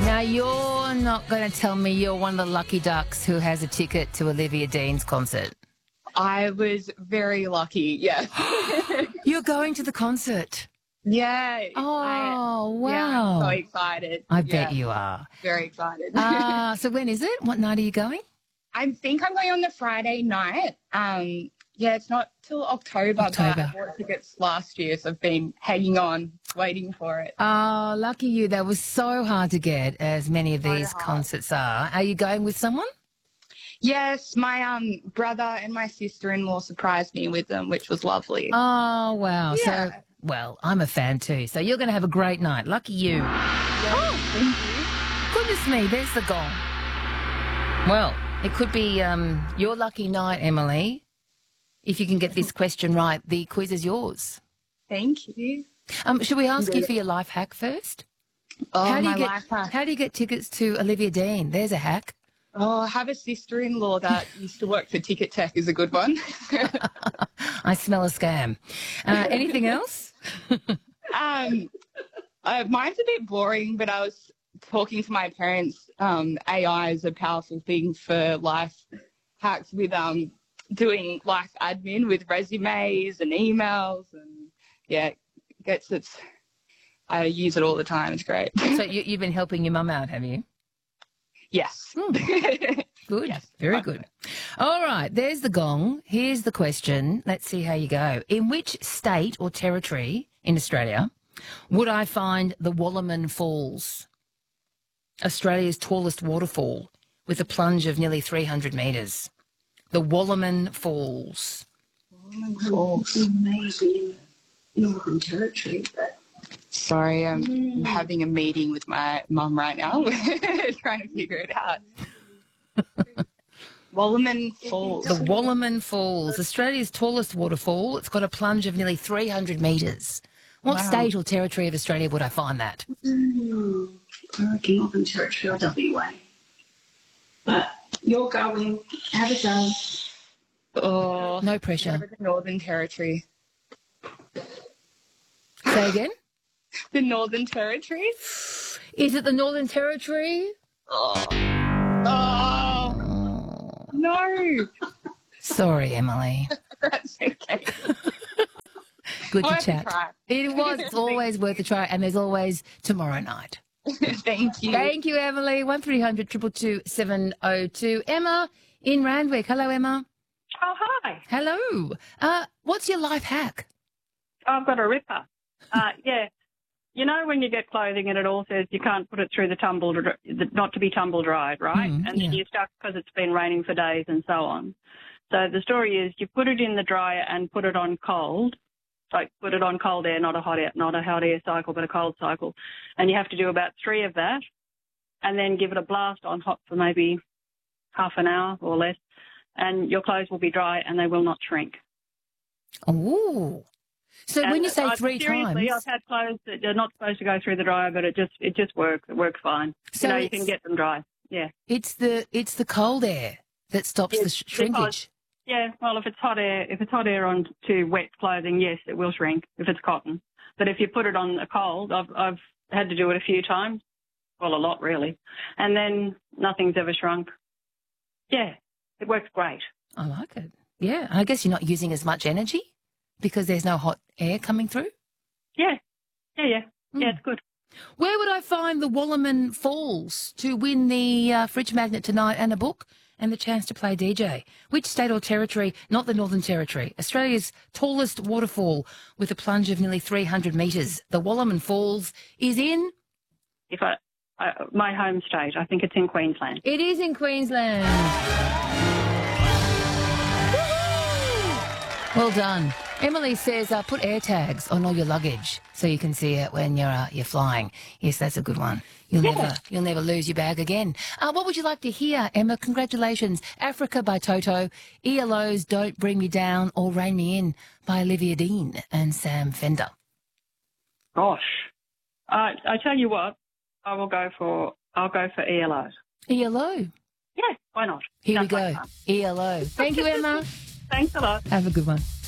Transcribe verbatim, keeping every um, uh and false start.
Now, you're not going to tell me you're one of the lucky ducks who has a ticket to Olivia Dean's concert. I was very lucky, yes. You're going to the concert? Yeah. Oh, I, wow. Yeah, I'm so excited. I yeah, bet you are. Very excited. uh, so when is it? What night are you going? I think I'm going on the Friday night. Um, yeah, it's not till October, October. but I bought tickets last year, so I've been hanging on, waiting for it. Oh, lucky you. That was so hard to get, as many of these concerts are. Are you going with someone? Yes, my um brother and my sister-in-law surprised me with them, which was lovely. Oh, wow. Yeah. So, well, I'm a fan too. So you're going to have a great night. Lucky you. Yeah, Oh, thank you. goodness me, there's the gong. Well, it could be um, your lucky night, Emily. If you can get this question right, the quiz is yours. Thank you. Um, should we ask you for your life hack first? Oh, how do my you get, life hack. How do you get tickets to Olivia Dean? There's a hack. Oh, I have a sister-in-law that used to work for Ticket Tech is a good one. I smell a scam. Uh, anything else? um, uh, mine's a bit boring, but I was talking to my parents. Um, A I is a powerful thing for life hacks with um doing life admin with resumes and emails, and yeah, it gets its. I use it all the time. It's great. So you, you've been helping your mum out, have you? Yes. Mm. Good. Yes. Very good. All right. There's the gong. Here's the question. Let's see how you go. In which state or territory in Australia would I find the Wallaman Falls, Australia's tallest waterfall, with a plunge of nearly three hundred metres? The Wallaman Falls. Wallaman Falls. Maybe Northern Territory, but... Sorry, I'm mm. having a meeting with my mum right now. Trying to figure it out. Wallaman Falls. The Wallaman Falls, Australia's tallest waterfall. It's got a plunge of nearly three hundred metres. What Wow. state or territory of Australia would I find that? Mm, I reckon Northern Territory or W A. But you're going, have a go. Oh, No pressure. never the Northern Territory. Say again? The Northern Territory? Is it the Northern Territory? Oh. Oh. Oh. No. Sorry, Emily. That's okay. Good I'll to have chat. To try. It was. It's always worth a try, and there's always tomorrow night. Thank you. Thank you, Emily. one three hundred two two two seven oh two. Emma in Randwick. Hello, Emma. Oh, hi. Hello. Uh, what's your life hack? I've got a ripper. Uh, yeah. You know when you get clothing and it all says you can't put it through the tumble, not to be tumble dried, right? Mm, and yeah. then you're stuck because it's been raining for days and so on. So the story is you put it in the dryer and put it on cold, like put it on cold air, not a hot air, not a hot air cycle, but a cold cycle. And you have to do about three of that and then give it a blast on hot for maybe half an hour or less. And your clothes will be dry and they will not shrink. Oh. So and when you say I, three seriously, times... I've had clothes that are not supposed to go through the dryer, but it just it just works. It works fine. So you know, you it's- can get them dry. Yeah. It's the it's the cold air that stops Yes, the sh- shrinkage. because- Yeah, well, if it's hot air, if it's hot air onto wet clothing, yes, it will shrink if it's cotton. But if you put it on a cold, I've I've had to do it a few times, well, a lot really, and then nothing's ever shrunk. Yeah, it works great. I like it. Yeah, I guess you're not using as much energy because there's no hot air coming through. Yeah, yeah, yeah, Mm. yeah, it's good. Where would I find the Wallaman Falls to win the uh, fridge magnet tonight and a book and the chance to play D J? Which state or territory, not the Northern Territory, Australia's tallest waterfall with a plunge of nearly three hundred metres. The Wallaman Falls is in... If I, I my home state, I think it's in Queensland. It is in Queensland. Well done. Emily says uh, put air tags on all your luggage so you can see it when you're uh, you're flying. Yes, that's a good one. You'll Yeah. never you'll never lose your bag again. Uh, what would you like to hear, Emma? Congratulations. Africa by Toto, E L O's Don't Bring Me Down or Rein Me In by Olivia Dean and Sam Fender. Gosh, uh, I tell you what, I will go for I'll go for E L O. E L O. Yeah, why not? Here we Sounds like go. fun. E L O. Thank you, Emma. Thanks a lot. Have a good one.